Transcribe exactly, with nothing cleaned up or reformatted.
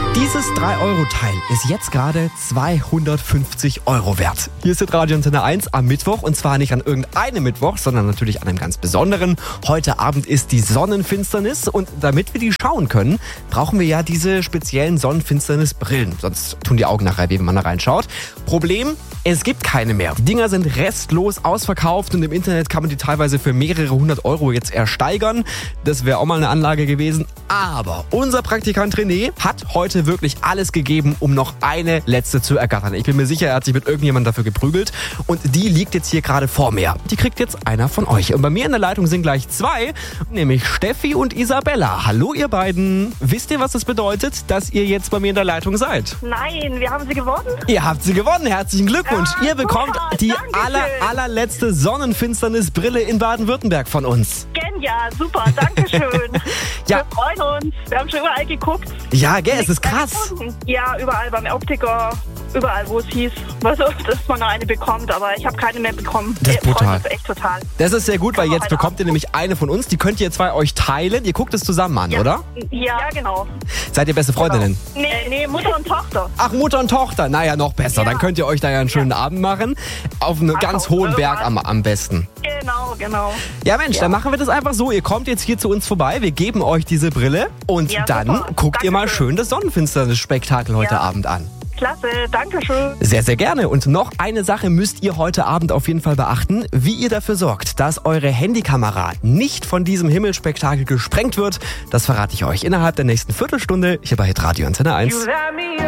Dieses drei Euro Teil ist jetzt gerade zweihundertfünfzig Euro wert. Hier ist Radio Antenne eins am Mittwoch und zwar nicht an irgendeinem Mittwoch, sondern natürlich an einem ganz besonderen. Heute Abend ist die Sonnenfinsternis und damit wir die schauen können, brauchen wir ja diese speziellen Sonnenfinsternisbrillen. Sonst tun die Augen nachher weh, wenn man da reinschaut. Problem, es gibt keine mehr. Die Dinger sind restlos ausverkauft und im Internet kann man die teilweise für mehrere hundert Euro jetzt ersteigern. Das wäre auch mal eine Anlage gewesen. Aber unser Praktikant René hat heute wirklich alles gegeben, um noch eine letzte zu ergattern. Ich bin mir sicher, er hat sich mit irgendjemandem dafür geprügelt und die liegt jetzt hier gerade vor mir. Die kriegt jetzt einer von euch. Und bei mir in der Leitung sind gleich zwei, nämlich Steffi und Isabella. Hallo ihr beiden. Wisst ihr, was das bedeutet, dass ihr jetzt bei mir in der Leitung seid? Nein, wir haben sie gewonnen. Ihr habt sie gewonnen. Herzlichen Glückwunsch. Ja, ihr bekommt super, die Dankeschön. aller, allerletzte Sonnenfinsternisbrille in Baden-Württemberg von uns. Genial, super, danke schön. Ja. Wir freuen uns. Wir haben schon überall geguckt. Ja, gell, es ist krass. Ja, überall beim Optiker, überall wo es hieß, also, dass man eine bekommt, aber ich habe keine mehr bekommen. Das ist Wir freuen brutal. uns echt total. Das ist sehr gut, weil Können wir jetzt heute bekommt ihr Abend nämlich eine von uns. Die könnt ihr zwei euch teilen. Ihr guckt es zusammen an, Ja. oder? Ja, genau. Seid ihr beste Freundinnen? Nee, nee, Mutter und Tochter. Ach, Mutter und Tochter. Naja, noch besser. Ja. Dann könnt ihr euch da ja einen schönen Abend machen. Auf einem Ach, ganz auf hohen jeden Berg Fall. am, am besten. Genau, genau. Ja, Mensch, dann machen wir das einfach so. Ihr kommt jetzt hier zu uns vorbei. Wir geben euch diese Brille. Und Ja, dann super. guckt ihr mal Dankeschön. schön das Sonnenfinsternis-Spektakel heute Ja. Abend an. Klasse, danke schön. Sehr, sehr gerne. Und noch eine Sache müsst ihr heute Abend auf jeden Fall beachten, wie ihr dafür sorgt, dass eure Handykamera nicht von diesem Himmelspektakel gesprengt wird. Das verrate ich euch innerhalb der nächsten Viertelstunde hier bei Radio Antenne eins.